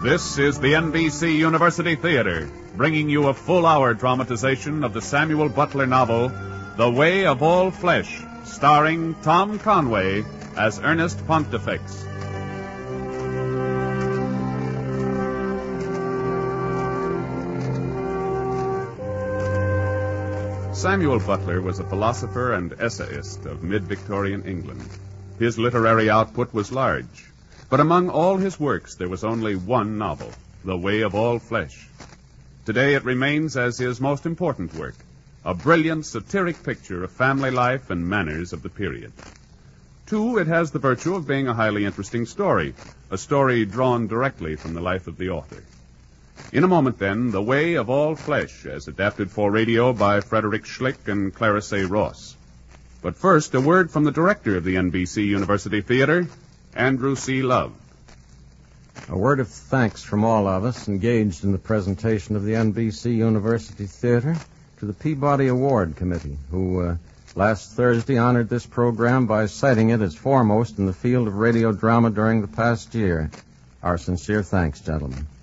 This is the NBC University Theater, bringing you a full-hour dramatization of the Samuel Butler novel, The Way of All Flesh, starring Tom Conway as Ernest Pontifex. Samuel Butler was a philosopher and essayist of mid-Victorian England. His literary output was large, but among all his works there was only one novel, The Way of All Flesh. Today it remains as his most important work, a brilliant satiric picture of family life and manners of the period. Two, it has the virtue of being a highly interesting story, a story drawn directly from the life of the author. In a moment, then, The Way of All Flesh, as adapted for radio by Frederick Schlick and Clarence A. Ross. But first, a word from the director of the NBC University Theater, Andrew C. Love. A word of thanks from all of us engaged in the presentation of the NBC University Theater to the Peabody Award Committee, who last Thursday honored this program by citing it as foremost in the field of radio drama during the past year. Our sincere thanks, gentlemen.